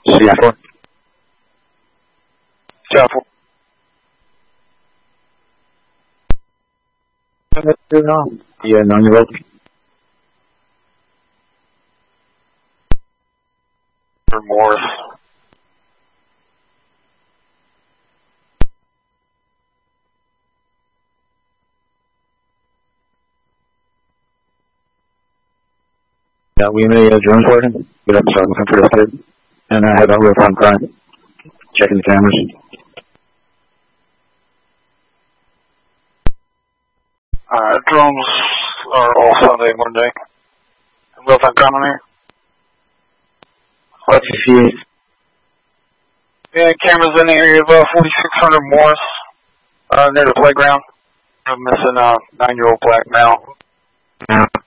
CI4. CI4. Yeah, 9-year-old. Morris. Yeah, we made drones working. Get up and start looking for this kid. And I had a real time crime. Checking the cameras. Drones are all Sunday, Monday. Real-time coming here. What's the fuse? Yeah, cameras in the area of 4600 Morris, near the playground. I'm missing a 9-year-old black male. Yeah.